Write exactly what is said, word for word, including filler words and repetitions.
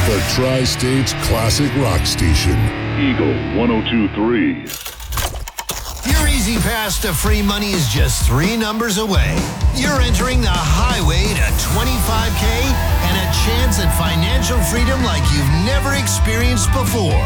The Tri-States Classic Rock Station. Eagle one oh two three. Your easy pass to free money is just three numbers away. You're entering the highway to twenty-five K and a chance at financial freedom like you've never experienced before.